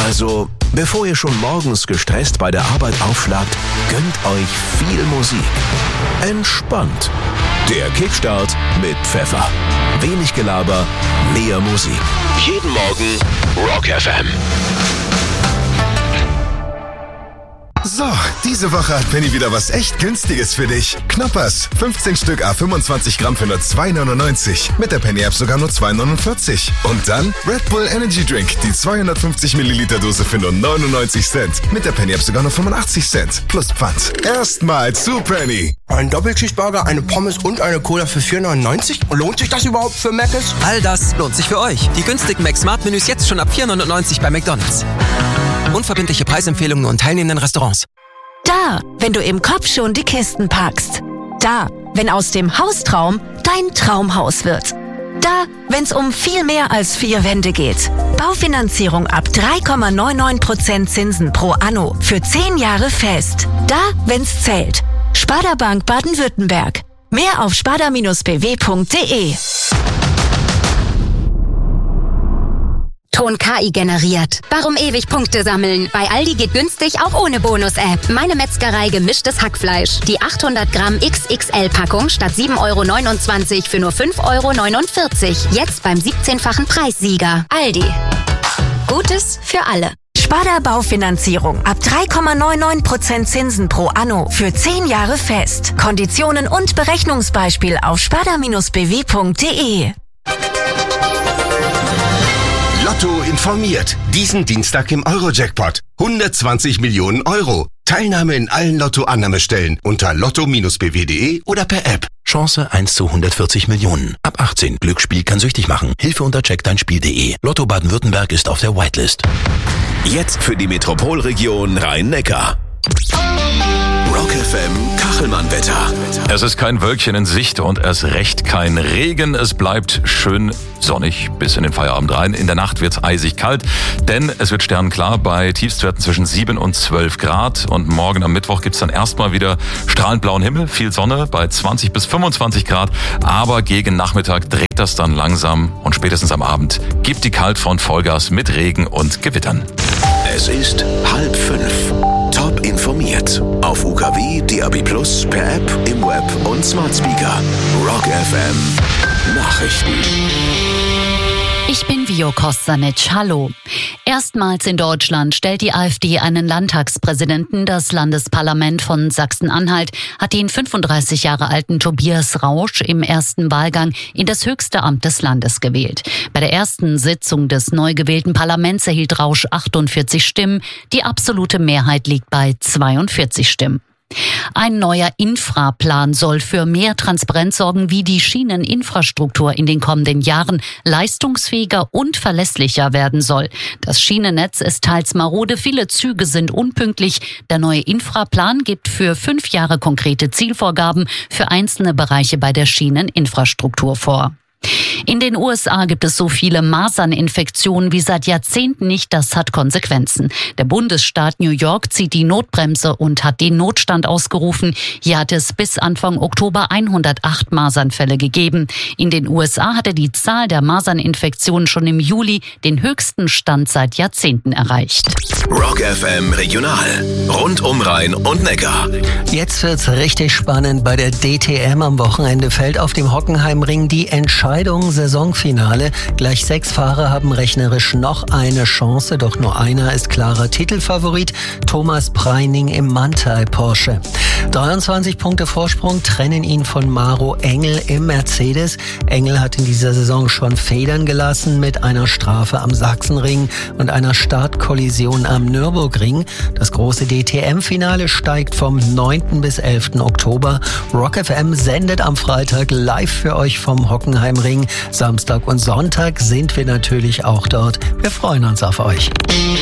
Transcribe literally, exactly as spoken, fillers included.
Also, bevor ihr schon morgens gestresst bei der Arbeit aufschlagt, gönnt euch viel Musik. Entspannt. Der Kickstart mit Pfeffer. Wenig Gelaber, mehr Musik. Jeden Morgen Rock F M. So, diese Woche hat Penny wieder was echt Günstiges für dich. Knoppers, fünfzehn Stück à fünfundzwanzig Gramm für nur zwei neunundneunzig. Mit der Penny App sogar nur zwei neunundvierzig. Und dann Red Bull Energy Drink, die zweihundertfünfzig Milliliter Dose für nur neunundneunzig Cent. Mit der Penny App sogar nur fünfundachtzig Cent. Plus Pfand. Erstmal zu Penny. Ein Doppelcheeseburger, eine Pommes und eine Cola für vier neunundneunzig? Lohnt sich das überhaupt für Mc's? All das lohnt sich für euch. Die günstigen Mac-Smart-Menüs jetzt schon ab vier neunundneunzig bei McDonald's. Unverbindliche Preisempfehlungen und teilnehmenden Restaurants. Da, wenn du im Kopf schon die Kisten packst. Da, wenn aus dem Haustraum dein Traumhaus wird. Da, wenn's um viel mehr als vier Wände geht. Baufinanzierung ab drei Komma neunundneunzig Prozent Zinsen pro Anno für zehn Jahre fest. Da, wenn's zählt. Sparda Bank Baden-Württemberg. Mehr auf sparda Bindestrich b w Punkt d e. Ton K I generiert. Warum ewig Punkte sammeln? Bei Aldi geht günstig auch ohne Bonus-App. Meine Metzgerei gemischtes Hackfleisch. Die achthundert Gramm X X L-Packung statt sieben Euro neunundzwanzig für nur fünf Euro neunundvierzig. Jetzt beim siebzehnfachen Preissieger. Aldi. Gutes für alle. Sparda Baufinanzierung ab drei Komma neunundneunzig Prozent Zinsen pro Anno für zehn Jahre fest. Konditionen und Berechnungsbeispiel auf sparda Bindestrich b w Punkt d e. Lotto informiert. Diesen Dienstag im Euro-Jackpot. hundertzwanzig Millionen Euro. Teilnahme in allen Lotto-Annahmestellen unter lotto Bindestrich b w Punkt d e oder per App. Chance eins zu hundertvierzig Millionen. Ab achtzehn. Glücksspiel kann süchtig machen. Hilfe unter check dein Spiel punkt d e. Lotto Baden-Württemberg ist auf der Whitelist. Jetzt für die Metropolregion Rhein-Neckar. Rock F M Kachelmann-Wetter. Es ist kein Wölkchen in Sicht und erst recht kein Regen. Es bleibt schön sonnig bis in den Feierabend rein. In der Nacht wird es eisig kalt, denn es wird sternenklar bei Tiefstwerten zwischen sieben und zwölf Grad. Und morgen am Mittwoch gibt es dann erstmal wieder strahlend blauen Himmel, viel Sonne bei zwanzig bis fünfundzwanzig Grad. Aber gegen Nachmittag dreht das dann langsam und spätestens am Abend gibt die Kaltfront Vollgas mit Regen und Gewittern. Es ist halb fünf. Top informiert. Auf U K W, D A B plus, per App, im Web und Smart Speaker. Rock F M Nachrichten. Ich bin Vio Kostanic. Hallo. Erstmals in Deutschland stellt die AfD einen Landtagspräsidenten. Das Landesparlament von Sachsen-Anhalt hat den fünfunddreißig Jahre alten Tobias Rausch im ersten Wahlgang in das höchste Amt des Landes gewählt. Bei der ersten Sitzung des neu gewählten Parlaments erhielt Rausch achtundvierzig Stimmen. Die absolute Mehrheit liegt bei zweiundvierzig Stimmen. Ein neuer Infraplan soll für mehr Transparenz sorgen, wie die Schieneninfrastruktur in den kommenden Jahren leistungsfähiger und verlässlicher werden soll. Das Schienennetz ist teils marode, viele Züge sind unpünktlich. Der neue Infraplan gibt für fünf Jahre konkrete Zielvorgaben für einzelne Bereiche bei der Schieneninfrastruktur vor. In den U S A gibt es so viele Maserninfektionen wie seit Jahrzehnten nicht. Das hat Konsequenzen. Der Bundesstaat New York zieht die Notbremse und hat den Notstand ausgerufen. Hier hat es bis Anfang Oktober hundertacht Masernfälle gegeben. In den U S A hatte die Zahl der Maserninfektionen schon im Juli den höchsten Stand seit Jahrzehnten erreicht. Rock F M Regional. Rund um Rhein und Neckar. Jetzt wird's richtig spannend. Bei der D T M am Wochenende fällt auf dem Hockenheimring die Entscheidung Saisonfinale. Gleich sechs Fahrer haben rechnerisch noch eine Chance, doch nur einer ist klarer Titelfavorit, Thomas Preining im Manthey Porsche. dreiundzwanzig Punkte Vorsprung trennen ihn von Maro Engel im Mercedes. Engel hat in dieser Saison schon Federn gelassen mit einer Strafe am Sachsenring und einer Startkollision am Nürburgring. Das große D T M-Finale steigt vom neunten bis elften Oktober. Rock F M sendet am Freitag live für euch vom Hockenheimring. Samstag und Sonntag sind wir natürlich auch dort. Wir freuen uns auf euch.